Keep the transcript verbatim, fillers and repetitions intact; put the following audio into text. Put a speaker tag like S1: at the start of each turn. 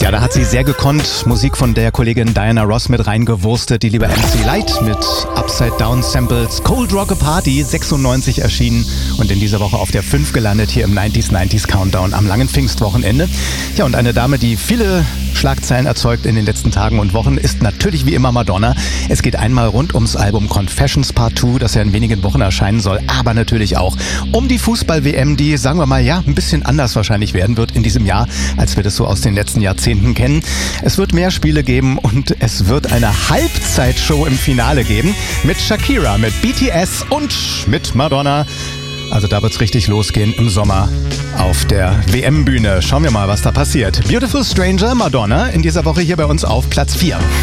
S1: Ja, da hat sie sehr gekonnt Musik von der Kollegin Diana Ross mit reingewurstet, die liebe M C Light mit Upside Down Samples. Cold Rock a Party, sechsundneunzig erschienen und in dieser Woche auf der fünf gelandet hier im neunziger neunzig Countdown am langen Pfingstwochenende. Ja, und eine Dame, die viele Schlagzeilen erzeugt in den letzten Tagen und Wochen, ist natürlich wie immer Madonna. Es geht einmal rund ums Album Confessions Part zwei, das ja in wenigen Wochen erscheinen soll, aber natürlich auch um die Fußball-W M, die, sagen wir mal, ja, ein bisschen anders wahrscheinlich werden wird in diesem Jahr, als wir das so aus den letzten Jahrzehnten kennen. Es wird mehr Spiele geben und es wird eine Halbzeitshow im Finale geben mit Shakira, mit B T S und mit Madonna. Also da wird's richtig losgehen im Sommer auf der W M-Bühne. Schauen wir mal, was da passiert. Beautiful Stranger, Madonna, in dieser Woche hier bei uns auf Platz vier.